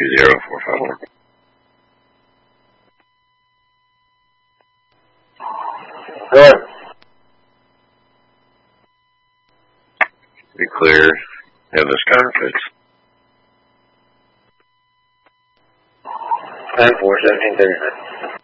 220-451. Good. Be clear. Have this conference. 10-4, 1739.